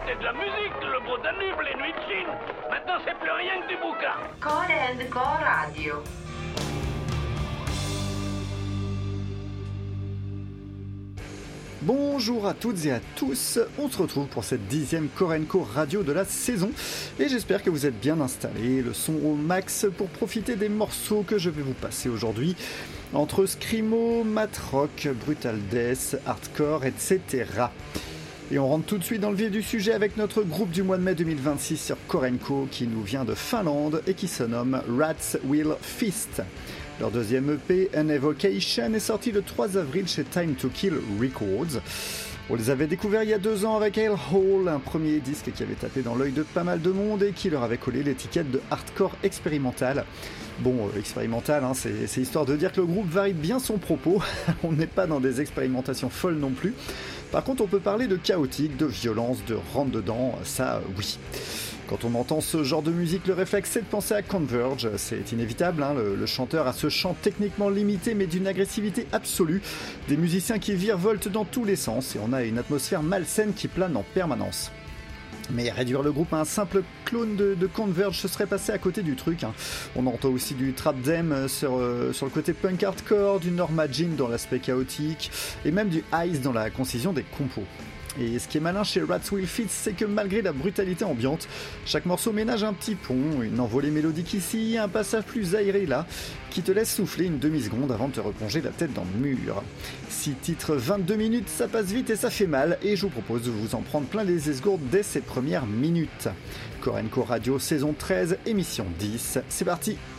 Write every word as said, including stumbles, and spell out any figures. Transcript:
c'était de la musique, le beau Danube, les nuits de Chine. Maintenant, c'est plus rien que du bouquin. Core and Core Radio. Bonjour à toutes et à tous, on se retrouve pour cette dixième Core and Core Radio de la saison et j'espère que vous êtes bien installés, le son au max pour profiter des morceaux que je vais vous passer aujourd'hui entre screamo, mat rock, brutal death, hardcore, et cetera. Et on rentre tout de suite dans le vif du sujet avec notre groupe du mois de mai deux mille vingt-six sur Core and Co qui nous vient de Finlande et qui se nomme Rats Will Feast. Leur deuxième E P, An Evocation, est sorti le trois avril chez Time to Kill Records. On les avait découverts il y a deux ans avec Hellhole, un premier disque qui avait tapé dans l'œil de pas mal de monde et qui leur avait collé l'étiquette de hardcore expérimental. Bon, euh, expérimental, hein, c'est, c'est histoire de dire que le groupe varie bien son propos. On n'est pas dans des expérimentations folles non plus. Par contre, on peut parler de chaotique, de violence, de rentre-dedans, ça oui. Quand on entend ce genre de musique, le réflexe c'est de penser à Converge, c'est inévitable, hein, le, le chanteur a ce chant techniquement limité mais d'une agressivité absolue, des musiciens qui virevoltent dans tous les sens et on a une atmosphère malsaine qui plane en permanence. Mais réduire le groupe à un simple clone de, de Converge, ce serait passer à côté du truc. Hein. On entend aussi du trap dem sur, euh, sur le côté punk hardcore, du Norma Jean dans l'aspect chaotique, et même du Ice dans la concision des compos. Et ce qui est malin chez Rats Will Feast, c'est que malgré la brutalité ambiante, chaque morceau ménage un petit pont, une envolée mélodique ici, un passage plus aéré là, qui te laisse souffler une demi-seconde avant de te replonger la tête dans le mur. Six titres, vingt-deux minutes, ça passe vite et ça fait mal, et je vous propose de vous en prendre plein les esgourdes dès ces premières minutes. Core and Core Radio, saison treize, émission dix, c'est parti!